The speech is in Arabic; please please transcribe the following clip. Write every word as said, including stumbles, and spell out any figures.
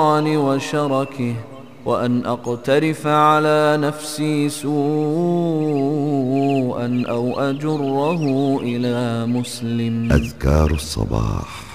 وشركه، وأن أقترف على نفسي سوءا أو أجره إلى مسلم. أذكار الصباح.